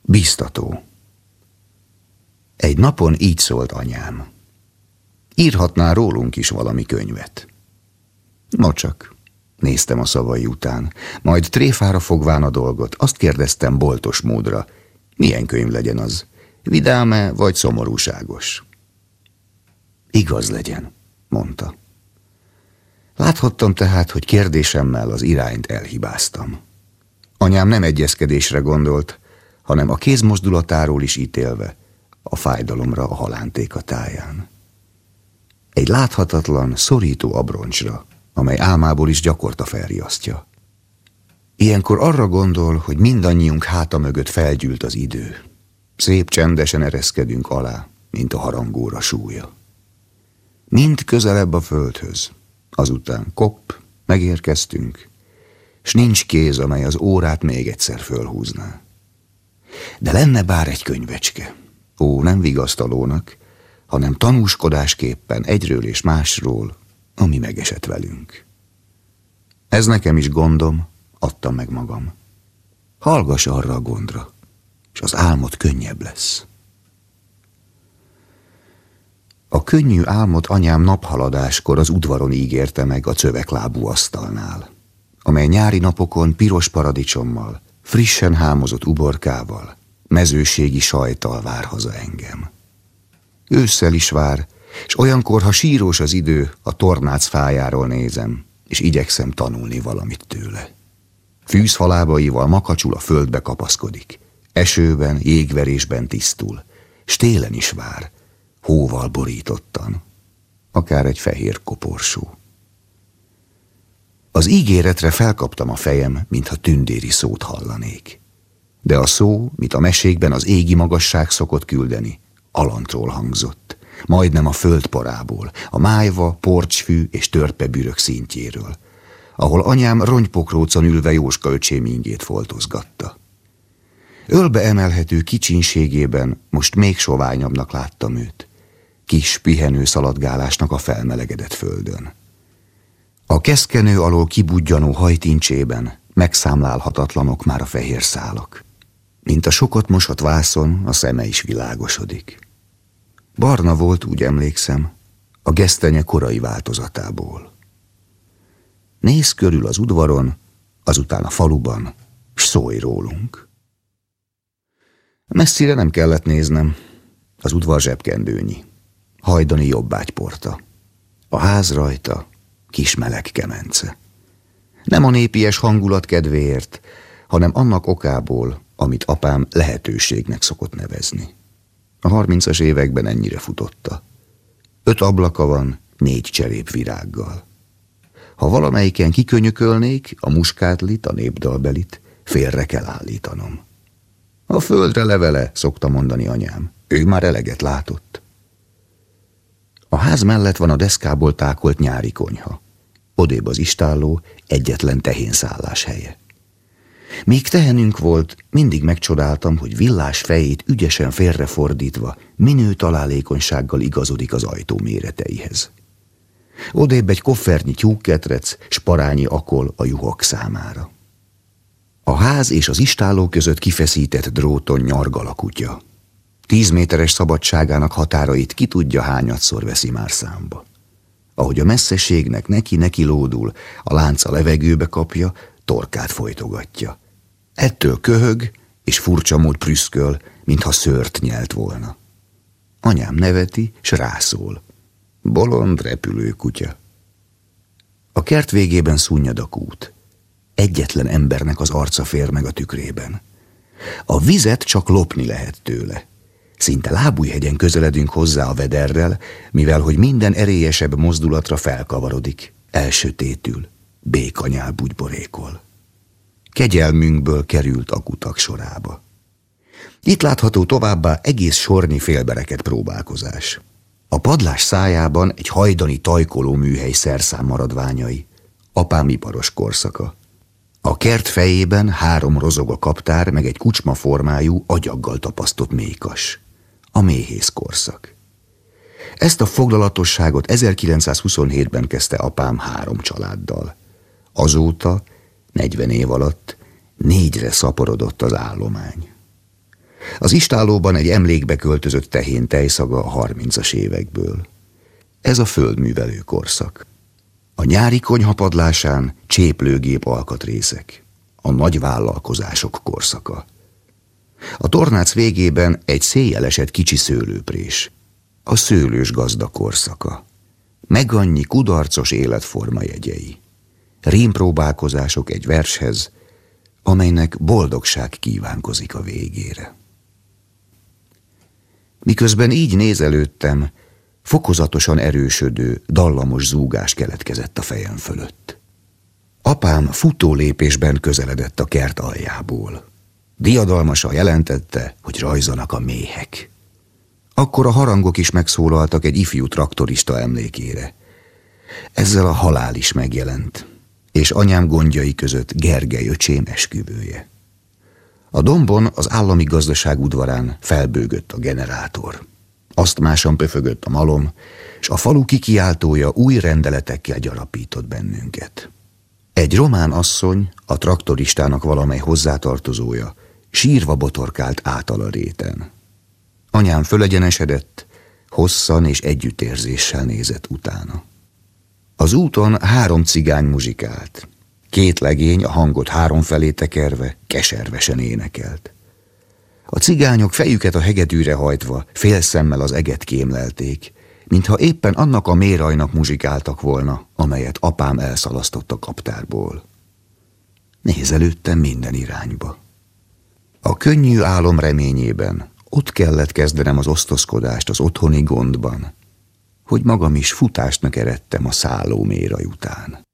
Biztató. Egy napon így szólt anyám. Írhatná rólunk is valami könyvet. Nocsak, néztem a szavai után, majd tréfára fogván a dolgot, azt kérdeztem boltos módra, milyen könyv legyen az, vidám-e vagy szomorúságos? Igaz legyen, mondta. Láthattam tehát, hogy kérdésemmel az irányt elhibáztam. Anyám nem egyezkedésre gondolt, hanem a kézmozdulatáról is ítélve, a fájdalomra a halántéka táján. Egy láthatatlan, szorító abroncsra, amely álmából is gyakorta felriasztja. Ilyenkor arra gondol, hogy mindannyiunk háta mögött felgyűlt az idő. Szép csendesen ereszkedünk alá, mint a harangóra súlya. Mind közelebb a földhöz. Azután kopp, megérkeztünk, s nincs kéz, amely az órát még egyszer fölhúzná. De lenne bár egy könyvecske. Ó, nem vigasztalónak, hanem tanúskodásképpen egyről és másról, ami megesett velünk. Ez nekem is gondom, adtam meg magam. Hallgass arra a gondra, és az álmod könnyebb lesz. A könnyű álmot anyám naphaladáskor az udvaron ígérte meg a cöveklábú asztalnál, amely nyári napokon piros paradicsommal, frissen hámozott uborkával, mezőségi sajttal vár haza engem. Ősszel is vár, és olyankor, ha sírós az idő, a tornác fájáról nézem, és igyekszem tanulni valamit tőle. Fűzhalábaival makacsul a földbe kapaszkodik, esőben, jégverésben tisztul, s télen is vár, hóval borítottan, akár egy fehér koporsó. Az ígéretre felkaptam a fejem, mintha tündéri szót hallanék. De a szó, mint a mesékben az égi magasság szokott küldeni, alantról hangzott, majdnem a földparából, a májva, porcsfű és törpebürök szintjéről, ahol anyám rongypokrócon ülve Jóska öcsém ingét foltozgatta. Ölbe emelhető kicsinségében most még soványabbnak láttam őt, kis pihenő szaladgálásnak a felmelegedett földön. A keszkenő alól kibudjanó hajtincsében megszámlálhatatlanok már a fehér szálak. Mint a sokat mosott vászon, a szeme is világosodik. Barna volt, úgy emlékszem, a gesztenye korai változatából. Nézz körül az udvaron, azután a faluban, s szólj rólunk. Messzire nem kellett néznem, az udvar zsebkendőnyi, hajdani jobbágyporta, a ház rajta, kis meleg kemence. Nem a népies hangulat kedvéért, hanem annak okából, amit apám lehetőségnek szokott nevezni. A 30-as években ennyire futotta. 5 ablaka van, 4 cserép virággal. Ha valamelyiken kikönyökölnék, a muskátlit, a népdalbelit, félre kell állítanom. A földre levele, szokta mondani anyám. Ő már eleget látott. A ház mellett van a deszkából tákolt nyári konyha. Odébb az istálló, egyetlen tehénszállás helye. Míg tehenünk volt, mindig megcsodáltam, hogy villás fejét ügyesen félrefordítva, minő találékonysággal igazodik az ajtó méreteihez. Odébb egy koffernyi tyúkketrec, s parányi akol a juhok számára. A ház és az istálló között kifeszített dróton nyargal a kutya. 10 méteres szabadságának határait ki tudja hányadszor veszi már számba. Ahogy a messzeségnek neki lódul, a lánc a levegőbe kapja, torkát folytogatja. Ettől köhög, és furcsa mód prüszköl, mintha szőrt nyelt volna. Anyám neveti, s rászól. Bolond repülő kutya. A kert végében szunnyad a kút. Egyetlen embernek az arca fér meg a tükrében. A vizet csak lopni lehet tőle. Szinte lábújhegyen közeledünk hozzá a vederrel, mivel hogy minden erélyesebb mozdulatra felkavarodik, elsötétül, békanyál bugyborékol. Kegyelmünkből került a kutak sorába. Itt látható továbbá egész sornyi félbereket próbálkozás. A padlás szájában egy hajdani tajkoló műhely szerszám maradványai, apám iparos korszaka. A kert fejében 3 rozog kaptár, meg egy kucsma formájú, agyaggal tapasztott mékas. A méhész korszak. Ezt a foglalatosságot 1927-ben kezdte apám 3 családdal. Azóta, 40 év alatt 4-re szaporodott az állomány. Az istállóban egy emlékbe költözött tehén tejszaga a 30-as évekből. Ez a földművelő korszak. A nyári konyhapadlásán cséplőgép alkatrészek. A nagy vállalkozások korszaka. A tornác végében egy széjjelesett kicsi szőlőprés. A szőlős gazda korszaka. Meg annyi kudarcos életforma jegyei. Rímpróbálkozások egy vershez, amelynek boldogság kívánkozik a végére. Miközben így nézelődtem, fokozatosan erősödő, dallamos zúgás keletkezett a fejem fölött. Apám futólépésben közeledett a kert aljából. Diadalmasan jelentette, hogy rajzanak a méhek. Akkor a harangok is megszólaltak egy ifjú traktorista emlékére. Ezzel a halál is megjelent, és anyám gondjai között Gergely öcsém esküvője. A dombon, az állami gazdaság udvarán felbőgött a generátor. Asztmásan pöfögött a malom, és a falu kikiáltója új rendeletekkel gyarapított bennünket. Egy román asszony, a traktoristának valamely hozzátartozója, sírva botorkált átal a réten. Anyám fölegyenesedett, hosszan és együttérzéssel nézett utána. Az úton 3 cigány muzsikált. 2 legény a hangot 3 felé tekerve keservesen énekelt. A cigányok fejüket a hegedűre hajtva félszemmel az eget kémlelték, mintha éppen annak a mérajnak muzsikáltak volna, amelyet apám elszalasztott a kaptárból. Nézelődtem minden irányba. A könnyű álom reményében ott kellett kezdenem az osztozkodást az otthoni gondban, hogy magam is futásnak eredtem a szálló méraj után.